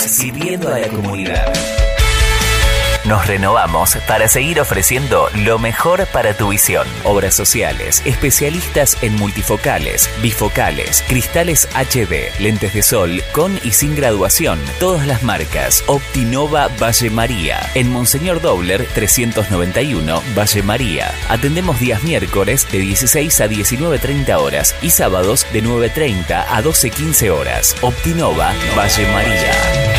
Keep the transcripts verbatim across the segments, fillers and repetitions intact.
sirviendo a la comunidad. Nos renovamos para seguir ofreciendo lo mejor para tu visión. Obras sociales, especialistas en multifocales, bifocales, cristales H D, lentes de sol, con y sin graduación, todas las marcas. Optinova Valle María, en Monseñor Dobler trescientos noventa y uno, Valle María. Atendemos días miércoles de dieciséis a diecinueve treinta horas y sábados de nueve treinta a doce quince horas. Optinova Valle María.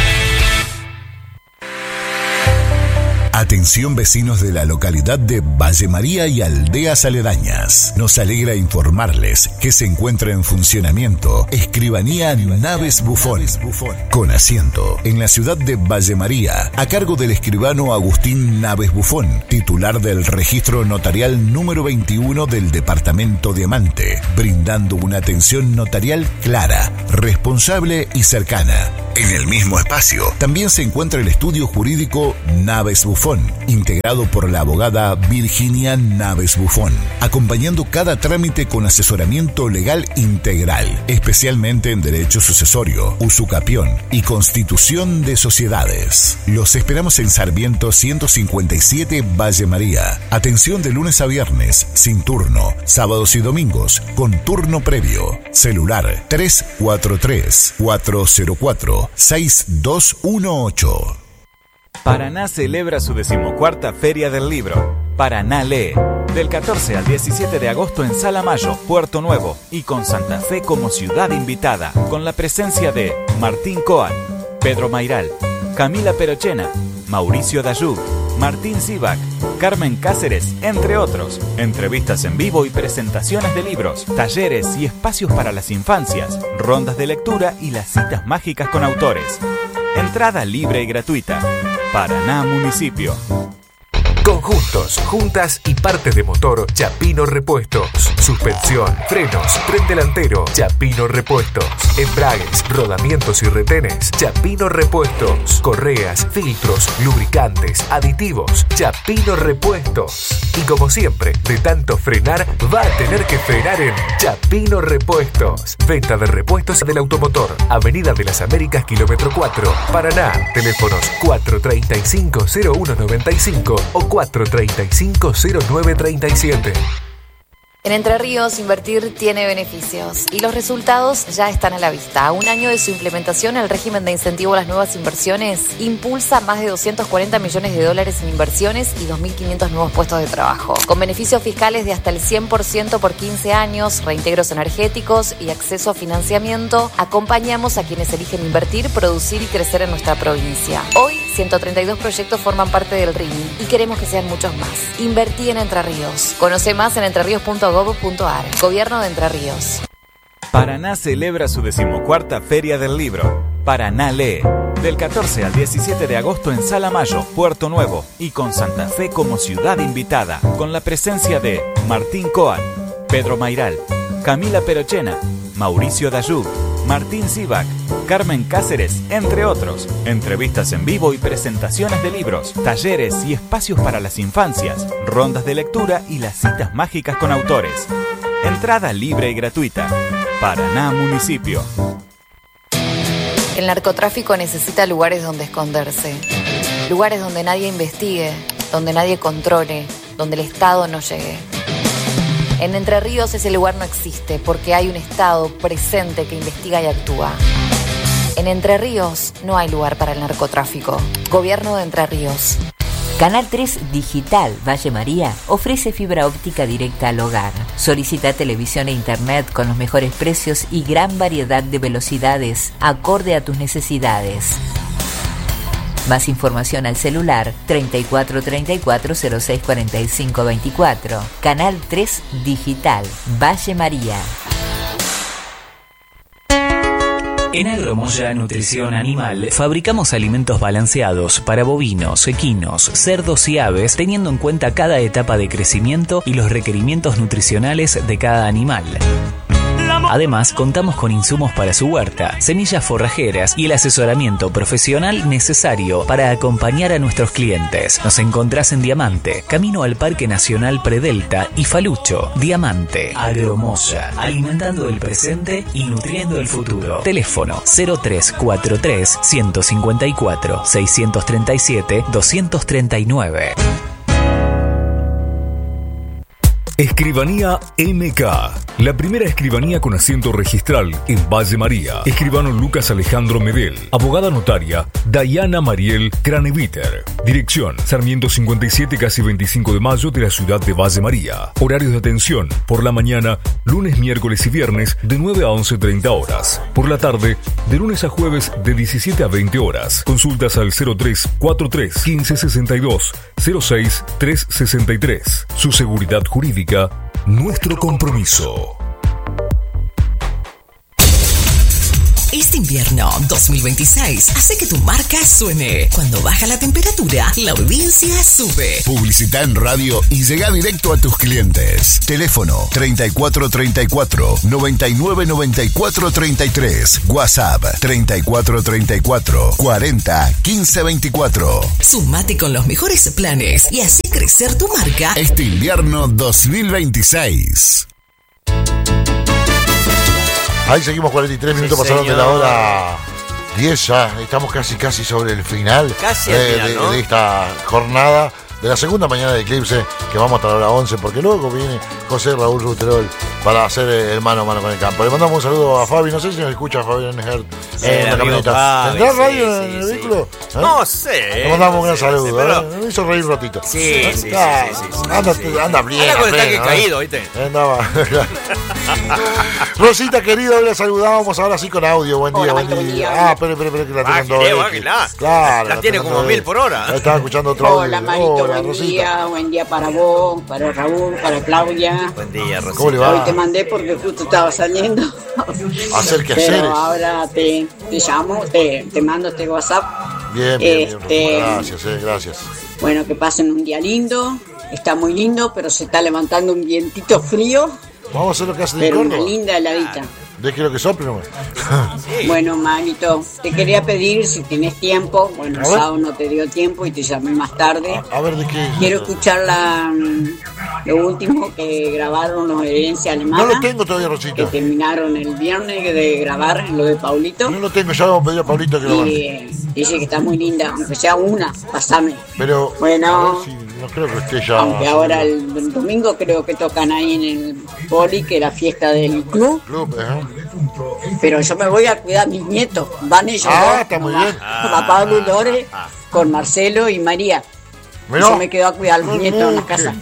Atención vecinos de la localidad de Valle María y aldeas aledañas. Nos alegra informarles que se encuentra en funcionamiento Escribanía Naves Bufón, con asiento en la ciudad de Valle María, a cargo del escribano Agustín Naves Bufón, titular del registro notarial número veintiuno del departamento Diamante, brindando una atención notarial clara, responsable y cercana. En el mismo espacio también se encuentra el estudio jurídico Naves Bufón, integrado por la abogada Virginia Naves Bufón, acompañando cada trámite con asesoramiento legal integral, especialmente en derecho sucesorio, usucapión y constitución de sociedades. Los esperamos en Sarmiento ciento cincuenta y siete, Valle María. Atención de lunes a viernes, sin turno, sábados y domingos, con turno previo. Celular tres cuatro tres, cuatro cero cuatro, seis dos uno ocho. Paraná celebra su decimocuarta Feria del Libro. Paraná lee. Del catorce al diecisiete de agosto en Sala Mayo, Puerto Nuevo, y con Santa Fe como ciudad invitada, con la presencia de Martín Coan, Pedro Mairal, Camila Perochena, Mauricio Dayub, Martín Sivak, Carmen Cáceres, entre otros. Entrevistas en vivo y presentaciones de libros, talleres y espacios para las infancias, rondas de lectura y las citas mágicas con autores. Entrada libre y gratuita. Paraná Municipio. Conjuntos, juntas y partes de motor, Chapino Repuestos. Suspensión, frenos, tren delantero, Chapino Repuestos. Embragues, rodamientos y retenes, Chapino Repuestos. Correas, filtros, lubricantes, aditivos, Chapino Repuestos. Y como siempre, de tanto frenar, va a tener que frenar en Chapino Repuestos. Venta de repuestos del automotor. Avenida de las Américas, kilómetro cuatro, Paraná. Teléfonos cuatro tres cinco, cero uno nueve cinco o cuatro tres cinco, cero nueve tres siete. En Entre Ríos, invertir tiene beneficios y los resultados ya están a la vista. A un año de su implementación, el régimen de incentivo a las nuevas inversiones impulsa más de doscientos cuarenta millones de dólares en inversiones y dos mil quinientos nuevos puestos de trabajo. Con beneficios fiscales de hasta el cien por ciento por quince años, reintegros energéticos y acceso a financiamiento, acompañamos a quienes eligen invertir, producir y crecer en nuestra provincia. Hoy, ciento treinta y dos proyectos forman parte del R I M y queremos que sean muchos más. Invertí en Entre Ríos. Conoce más en entreríos punto gov punto ar. Gobierno de Entre Ríos. Paraná celebra su decimocuarta Feria del Libro. Paraná lee. Del catorce al diecisiete de agosto en Sala Mayo, Puerto Nuevo, y con Santa Fe como ciudad invitada, con la presencia de Martín Coan, Pedro Mairal, Camila Perochena, Mauricio Dayub, Martín Sivak, Carmen Cáceres, entre otros. Entrevistas en vivo y presentaciones de libros, talleres y espacios para las infancias, rondas de lectura y las citas mágicas con autores. Entrada libre y gratuita. Paraná Municipio. El narcotráfico necesita lugares donde esconderse. Lugares donde nadie investigue, donde nadie controle, donde el Estado no llegue. En Entre Ríos ese lugar no existe porque hay un Estado presente que investiga y actúa. En Entre Ríos no hay lugar para el narcotráfico. Gobierno de Entre Ríos. Canal tres Digital Valle María ofrece fibra óptica directa al hogar. Solicita televisión e internet con los mejores precios y gran variedad de velocidades acorde a tus necesidades. Más información al celular treinta y cuatro treinta y cuatro cero seis cuarenta y cinco veinticuatro. Canal tres Digital Valle María. En Agromoya Nutrición Animal fabricamos alimentos balanceados para bovinos, equinos, cerdos y aves, teniendo en cuenta cada etapa de crecimiento y los requerimientos nutricionales de cada animal. La Además, contamos con insumos para su huerta, semillas forrajeras y el asesoramiento profesional necesario para acompañar a nuestros clientes. Nos encontrás en Diamante, camino al Parque Nacional Predelta y Falucho. Diamante, Agromoya, alimentando el presente y nutriendo el futuro. Teléfono cero tres cuatro tres, uno cinco cuatro, seis tres siete, dos tres nueve. Escribanía M K, la primera escribanía con asiento registral en Valle María. Escribano Lucas Alejandro Medel. Abogada notaria Dayana Mariel Craneviter. Dirección Sarmiento cincuenta y siete, casi veinticinco de mayo de la ciudad de Valle María. Horarios de atención: por la mañana, lunes, miércoles y viernes de nueve a once treinta horas. Por la tarde, de lunes a jueves de diecisiete a veinte horas. Consultas al cero tres cuatro tres, quince sesenta y dos, cero seis tres sesenta y tres. Su seguridad jurídica, nuestro compromiso. Este invierno dos mil veintiséis hace que tu marca suene. Cuando baja la temperatura, la audiencia sube. Publicita en radio y llega directo a tus clientes. Teléfono treinta y cuatro treinta y cuatro, noventa y nueve noventa y cuatro treinta y tres. WhatsApp treinta y cuatro treinta y cuatro, cuarenta quince veinticuatro. Sumate con los mejores planes y así crecer tu marca este invierno dos mil veintiséis. Ahí seguimos, cuarenta y tres minutos sí, pasaron de la hora diez, ya estamos casi casi sobre el final, casi de, final, de, ¿no? de esta jornada, de la segunda mañana de Eclipse, que vamos hasta la hora once, porque luego viene José Raúl Ruterol para hacer el mano a mano con el campo. Le mandamos un saludo a Fabi, no sé si nos escucha Fabián Nejert sí, en la camioneta. ¿Tendrá sí, radio sí, en el sí, vehículo? Sí. ¿Eh? No sé. Le mandamos un gran sí, saludo, sí, pero... ¿eh? Me hizo reír un ratito. Sí, ¿Eh? sí, ah, sí, sí, sí, anda, sí. anda bien. Anda con el tanque pleno, caído, ¿eh? ¿viste? Andaba. Rosita querida, hoy la saludábamos ahora sí con audio. Buen día, Hola, buen, buen día. día. Ah, espere, espere, espere, que la tengo en Bájale, doble. bájela. Claro. La tiene tengo como en mil doble. por hora. Ahí estaba escuchando otro audio. Hola, Marito, Hola, buen Rosita. día, buen día para vos, para Raúl, para Claudia. Buen día, Rosita. ¿Cómo le va? Hoy te mandé porque justo estaba saliendo. Hacer que Pero haceres. ahora te, te llamo, te, te mando este WhatsApp. Bien, bien, Este- bien. Gracias, eh, gracias. Bueno, que pasen un día lindo. Está muy lindo, pero se está levantando un vientito frío, Vamos a hacer lo que hace de pero una Córdoba. linda heladita. Déjelo que sople nomás. Sí. Bueno, Marito, te quería pedir si tenés tiempo. Bueno, el A ver. sábado no te dio tiempo y te llamé más tarde. A ver de qué. Quiero escuchar la, lo último que grabaron los Herencia Alemana. No lo tengo todavía, Que Rosita. terminaron el viernes de grabar lo de Paulito. No lo tengo, ya vamos a pedir a Paulito que lo Y mande. eh, dice que está muy linda, aunque sea una, pasame. Pero, Bueno. a ver si no creo que esté ya. Aunque ahora el, el domingo creo que tocan ahí en el Poli, que es la fiesta del club. Club, ¿eh? Pero yo me voy a cuidar a mis nietos. Van ellos Ah, dos, está muy mamá, bien. a Pablo y Lore, con Marcelo y María. Y Mirá. yo me quedo a cuidar a los No, nietos no, en la que- casa.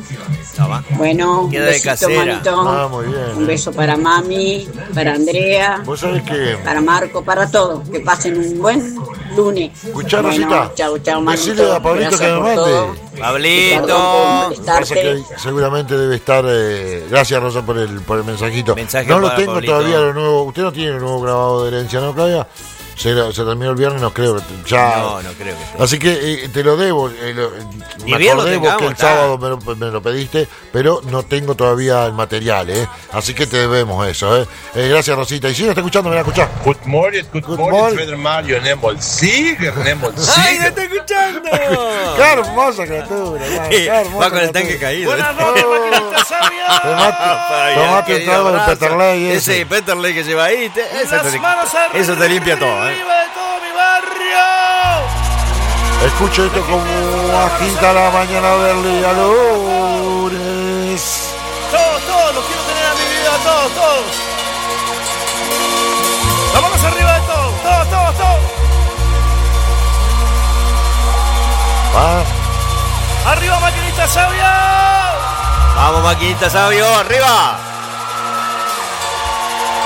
Ya va. Bueno, Queda un de besito, casera. manito. Ah, muy bien. Un beso para mami, para Andrea, Vos sabés que. para Marco, para todos. Que pasen un buen lunes. Escuchá, Bueno, Rosita. chau, chau, manito. Decile a Pablito Gracias que me por mande. todo. Y perdón por Pablito. Pasa que molestarte. seguramente debe estar. Eh, gracias, Rosa, por el, por el mensajito. Mensaje no lo para tengo Pablito. todavía, lo nuevo. Usted no tiene el nuevo grabado de Herencia, ¿no, Claudia? Se, lo- se terminó el viernes, no creo. que te- Ya. No, no creo que esté. Así que eh, te lo debo. Eh, lo- Ni me bien lo acordé vos tengamos, que el está. sábado me lo, me lo pediste, pero no tengo todavía el material, ¿eh? Así que te debemos eso, ¿eh? Eh, gracias, Rosita. Y si no está escuchando, me va a escuchar. Good morning, good, Good morning, morning. Feder Mario, Nembol Siger, Nembol ¡Ay, no Siger. está escuchando! ¡Qué hermosa criatura! hermano, qué hermosa Va con el criatura. tanque caído. Buenas noches, maquinista sabia. Tomate, tomate un trago del Peterley ese. Ese Peterley que lleva ahí, te- eso, te, eso te limpia todo, ¿eh? Escucho esto como agita la mañana del día lunes. Todos, todos, los quiero tener a mi vida, todos, todos. Las manos arriba de todos, todos, todos, todos. Va. Arriba, maquinista sabia. Vamos, maquinista sabio, arriba.